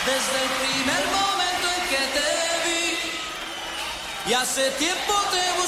desde el primer momento en que te vi. Y hace tiempo te